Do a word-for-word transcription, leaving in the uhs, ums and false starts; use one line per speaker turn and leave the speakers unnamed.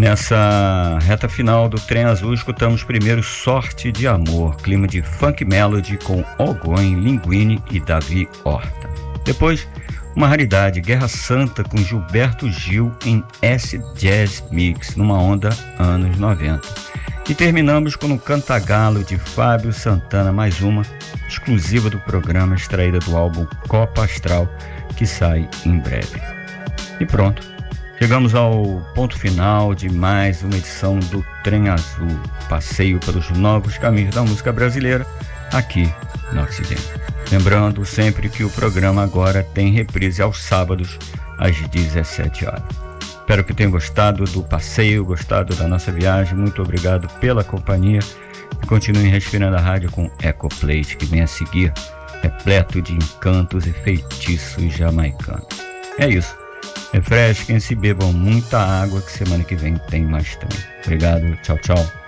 Nessa reta final do Trem Azul, escutamos primeiro Sorte de Amor, clima de funk melody com Ogoin, Linguini e Davi Horta. Depois, uma raridade, Guerra Santa com Gilberto Gil em S-Jazz Mix, numa onda anos noventa. E terminamos com um Cantagalo de Fábio Santana, mais uma, exclusiva do programa, extraída do álbum Copa Astral, que sai em breve. E pronto, chegamos ao ponto final de mais uma edição do Trem Azul, passeio pelos novos caminhos da música brasileira, aqui no Oxigênio. Lembrando sempre que o programa agora tem reprise aos sábados, às dezessete horas. Espero que tenham gostado do passeio, gostado da nossa viagem. Muito obrigado pela companhia. E continuem respirando a rádio com Ecoplate, que vem a seguir, repleto de encantos e feitiços jamaicanos. É isso. Refresquem-se, bebam muita água, que semana que vem tem mais trem. Obrigado, tchau, tchau.